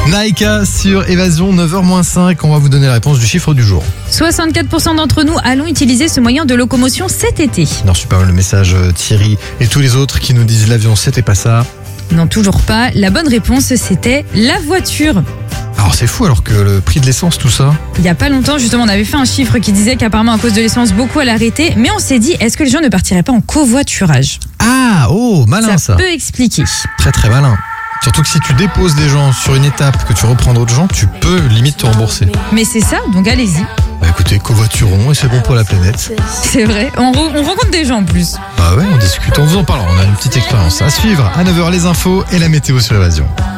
Naïka sur Évasion, 9h-5. On va vous donner la réponse du chiffre du jour. 64% d'entre nous allons utiliser ce moyen de locomotion cet été. On a reçu pas mal de messages, Thierry et tous les autres qui nous disent l'avion, c'était pas ça. Non, toujours pas. La bonne réponse, c'était la voiture. Alors c'est fou alors que le prix de l'essence, tout ça. Il y a pas longtemps, justement, on avait fait un chiffre qui disait qu'apparemment, à cause de l'essence, beaucoup allaient arrêter. Mais on s'est dit, est-ce que les gens ne partiraient pas en covoiturage ? Ah, oh, malin ça. peut expliquer. Très très malin. Surtout que si tu déposes des gens sur une étape que tu reprends d'autres gens, tu peux limite te rembourser. Mais c'est ça, donc allez-y. Bah écoutez, covoiturons et c'est bon pour la planète. C'est vrai, on rencontre des gens en plus. Bah ouais, on discute, on vous en parle, on a une petite expérience à suivre. À 9h les infos et la météo sur Évasion.